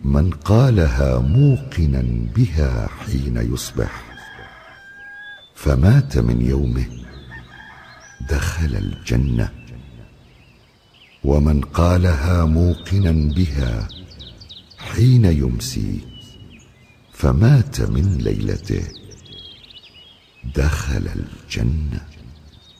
من قالها موقنا بها حين يصبح فمات من يومه دخل الجنة، ومن قالها موقنا بها حين يمسي فمات من ليلته دخل الجنة.